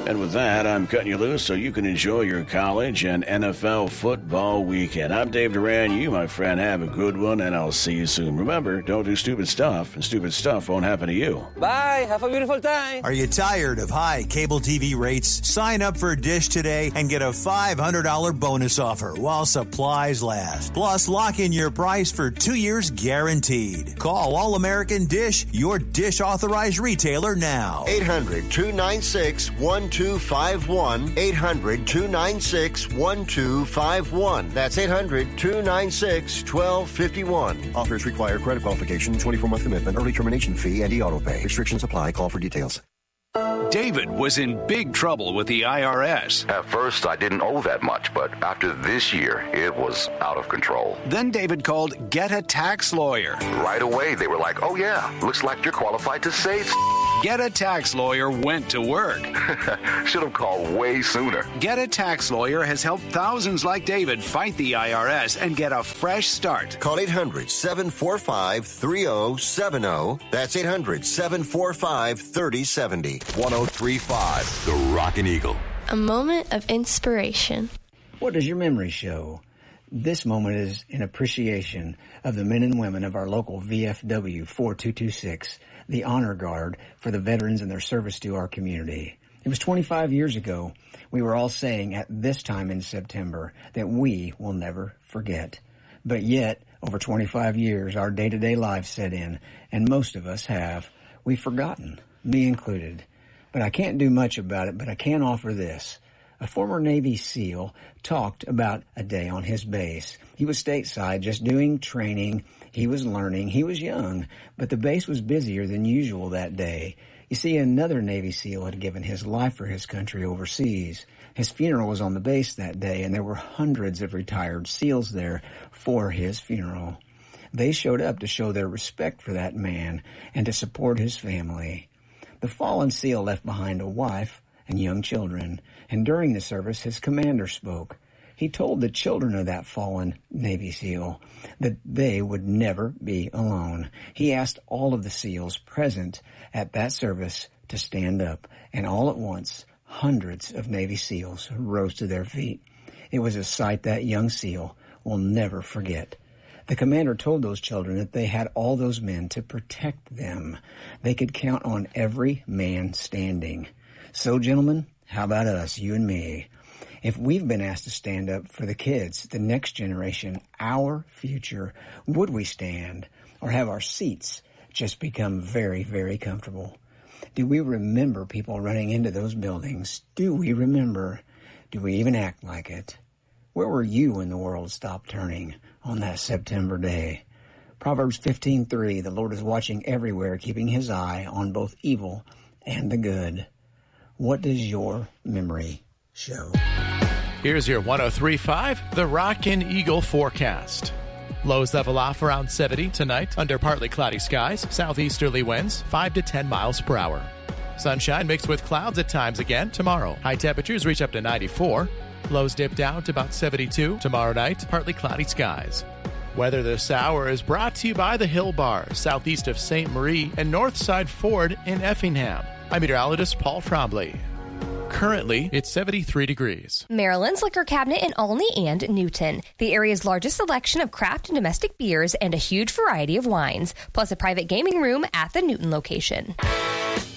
And with that, I'm cutting you loose so you can enjoy your college and NFL football weekend. I'm Dave Duran. You, my friend, have a good one, and I'll see you soon. Remember, don't do stupid stuff, and stupid stuff won't happen to you. Bye. Have a beautiful time. Are you tired of high cable TV rates? Sign up for Dish today and get a $500 bonus offer while supplies last. Plus, lock in your price for 2 years guaranteed. Call All-American Dish, your Dish authorized retailer now. 800-296-1251. 800-296-1251. That's 800-296-1251. Offers require credit qualification, 24-month commitment, early termination fee, and e-auto pay. Restrictions apply. Call for details. David was in big trouble with the IRS. At first, I didn't owe that much, but after this year, it was out of control. Then David called Get a Tax Lawyer. Right away, they were like, oh yeah, looks like you're qualified to save. Get a Tax Lawyer went to work. Should have called way sooner. Get a Tax Lawyer has helped thousands like David fight the IRS and get a fresh start. Call 800-745-3070. That's 800-745-3070. 103.5 The Rockin' Eagle. A moment of inspiration. What does your memory show? This moment is in appreciation of the men and women of our local VFW 4226, the Honor Guard for the veterans and their service to our community. It was 25 years ago. We were all saying at this time in September that we will never forget. But yet, over 25 years, our day-to-day lives set in, and most of us have. We've forgotten, me included. But I can't do much about it, but I can offer this. A former Navy SEAL talked about a day on his base. He was stateside, just doing training. He was learning. He was young, but the base was busier than usual that day. You see, another Navy SEAL had given his life for his country overseas. His funeral was on the base that day, and there were hundreds of retired SEALs there for his funeral. They showed up to show their respect for that man and to support his family. The fallen SEAL left behind a wife and young children, and during the service his commander spoke. He told the children of that fallen Navy SEAL that they would never be alone. He asked all of the SEALs present at that service to stand up, and all at once, hundreds of Navy SEALs rose to their feet. It was a sight that young SEAL will never forget. The commander told those children that they had all those men to protect them. They could count on every man standing. So, gentlemen, how about us, you and me? If we've been asked to stand up for the kids, the next generation, our future, would we stand or have our seats just become very, very comfortable? Do we remember people running into those buildings? Do we remember? Do we even act like it? Where were you when the world stopped turning on that September day? Proverbs 15:3, the Lord is watching everywhere, keeping his eye on both evil and the good. What does your memory show? Here's your 103.5 The Rockin' Eagle forecast. Lows level off around 70 tonight under partly cloudy skies, southeasterly winds 5 to 10 miles per hour. Sunshine mixed with clouds at times again tomorrow. High temperatures reach up to 94. Lows dip down to about 72 tomorrow night, partly cloudy skies. Weather this hour is brought to you by the Hill Bar, southeast of St. Marie and Northside Ford in Effingham. I'm meteorologist Paul Trombley. Currently, it's 73 degrees. Maryland's Liquor Cabinet in Olney and Newton. The area's largest selection of craft and domestic beers and a huge variety of wines, plus a private gaming room at the Newton location.